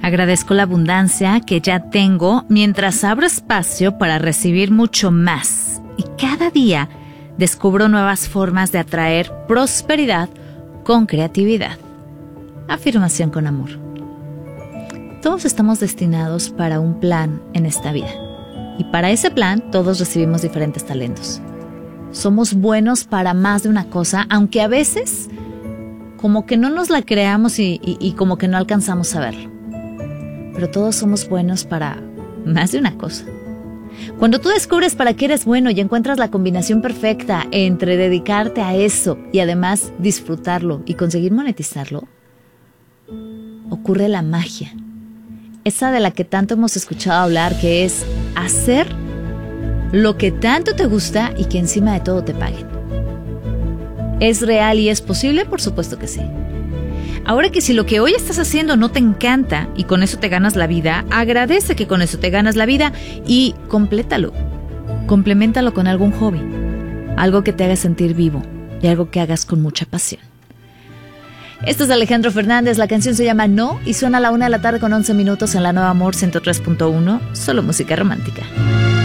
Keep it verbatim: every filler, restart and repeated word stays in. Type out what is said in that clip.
Agradezco la abundancia que ya tengo mientras abro espacio para recibir mucho más. Y cada día descubro nuevas formas de atraer prosperidad con creatividad. Afirmación con amor. Todos estamos destinados para un plan en esta vida. Y para ese plan todos recibimos diferentes talentos. Somos buenos para más de una cosa, aunque a veces como que no nos la creamos y, y, y como que no alcanzamos a verlo. Pero todos somos buenos para más de una cosa. Cuando tú descubres para qué eres bueno y encuentras la combinación perfecta entre dedicarte a eso y además disfrutarlo y conseguir monetizarlo, ocurre la magia. Esa de la que tanto hemos escuchado hablar, que es hacer lo que tanto te gusta y que encima de todo te paguen. ¿Es real y es posible? Por supuesto que sí. Ahora que si lo que hoy estás haciendo no te encanta y con eso te ganas la vida, agradece que con eso te ganas la vida y complétalo. Compleméntalo con algún hobby, algo que te haga sentir vivo y algo que hagas con mucha pasión. Esto es Alejandro Fernández, la canción se llama No y suena a la una de la tarde con once minutos en la Nueva Amor ciento tres punto uno, solo música romántica.